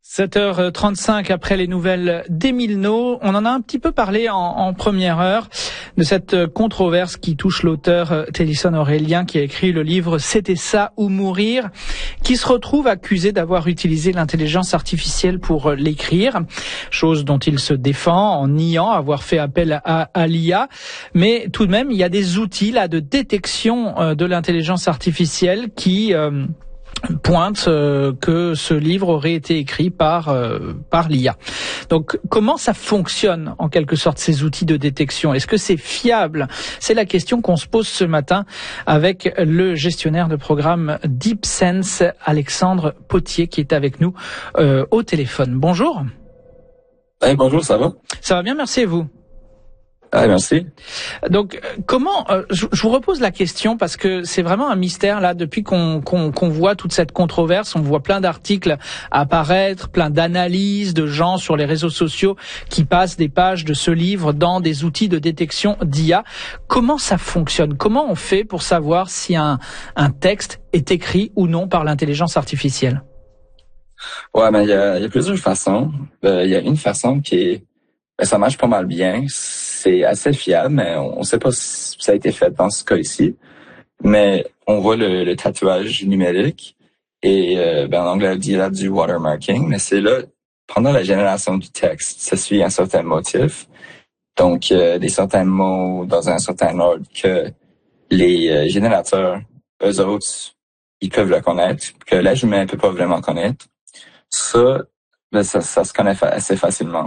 7h35 après les nouvelles d'Emile-No. On en a un petit peu parlé en première heure de cette controverse qui touche l'auteur Télisson Aurélien qui a écrit le livre C'était ça ou mourir, qui se retrouve accusé d'avoir utilisé l'intelligence artificielle pour l'écrire, chose dont il se défend en niant avoir fait appel à l'IA. Mais tout de même, il y a des outils là de détection de l'intelligence artificielle qui pointe que ce livre aurait été écrit par l'IA. Donc, comment ça fonctionne, en quelque sorte, ces outils de détection? Est-ce que c'est fiable? C'est la question qu'on se pose ce matin avec le gestionnaire de programme DeepSense, Alexandre Potier, qui est avec nous au téléphone. Bonjour. Hey, bonjour, ça va? Ça va bien, merci, et vous? Ah, merci. Donc, comment je vous repose la question parce que c'est vraiment un mystère là depuis qu'on voit toute cette controverse. On voit plein d'articles apparaître, plein d'analyses de gens sur les réseaux sociaux qui passent des pages de ce livre dans des outils de détection d'IA. Comment ça fonctionne? Comment on fait pour savoir si un texte est écrit ou non par l'intelligence artificielle? Ouais, mais il y a plusieurs façons. Il y a une façon qui est, ça marche pas mal bien. C'est assez fiable, mais on sait pas si ça a été fait dans ce cas ici. Mais on voit le tatouage numérique et en anglais on dit là du watermarking, mais c'est là pendant la génération du texte, ça suit un certain motif. Donc des certains mots dans un certain ordre que les générateurs, eux autres, ils peuvent le connaître, que l'être humain peut pas vraiment connaître. Ça se connaît assez facilement.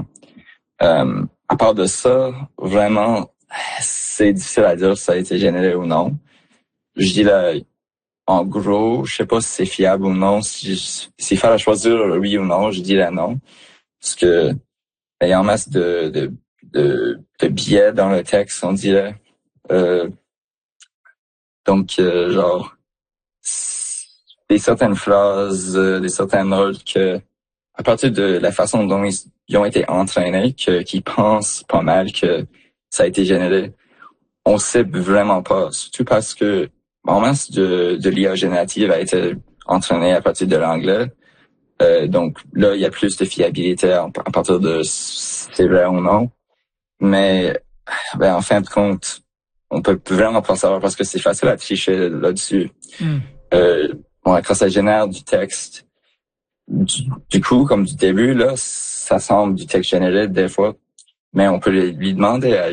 À part de ça, vraiment, c'est difficile à dire si ça a été généré ou non. Je dis là, en gros, je sais pas si c'est fiable ou non. S'il fallait choisir oui ou non, je dirais non. Parce que il y a en masse de biais dans le texte, on dirait. Donc, genre, des certaines phrases, des certains ordres que, à partir de la façon dont ils ont été entraînés, qu'ils pensent pas mal que ça a été généré. On sait vraiment pas, surtout parce que en masse de l'IA générative a été entraînée à partir de l'anglais. Donc là, il y a plus de fiabilité à partir de si c'est vrai ou non. Mais en fin de compte, on peut vraiment pas savoir parce que c'est facile à tricher là-dessus. Quand ça génère du texte, du coup, comme du début, là, ça semble du texte généré des fois, mais on peut lui demander à